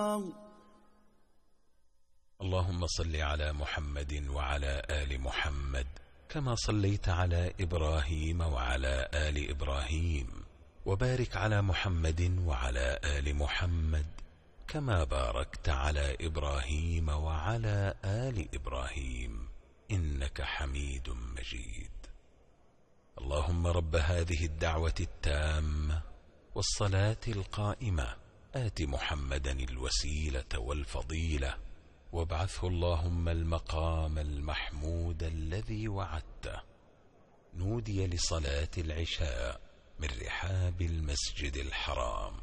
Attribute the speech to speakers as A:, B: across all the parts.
A: اللهم صل على محمد وعلى آل محمد كما صليت على إبراهيم وعلى آل إبراهيم، وبارك على محمد وعلى آل محمد كما باركت على إبراهيم وعلى آل إبراهيم إنك حميد مجيد. اللهم رب هذه الدعوة التامة والصلاة القائمة آت محمدا الوسيلة والفضيلة وابعثه اللهم المقام المحمود الذي وعدته. نودي لصلاة العشاء من رحاب المسجد الحرام.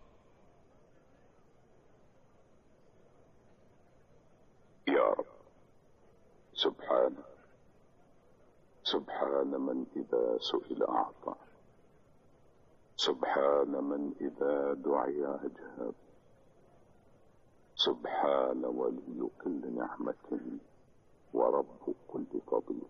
B: يا رب، سبحان من إذا سئل أعطى، سبحان من إذا دعي أجاب، سبحان ولي كل نعمة ورب كل فضيل،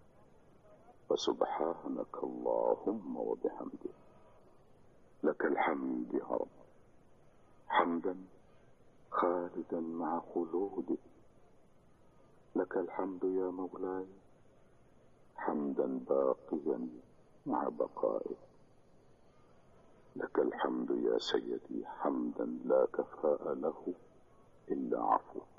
B: فسبحانك اللهم وبحمدك. لك الحمد يا رب، حمدا خالدا مع خلودك. لك الحمد يا مولاي، حمدا باقيا مع بقائك. لك الحمد يا سيدي، حمدا لا كفاء له إلا عفوك.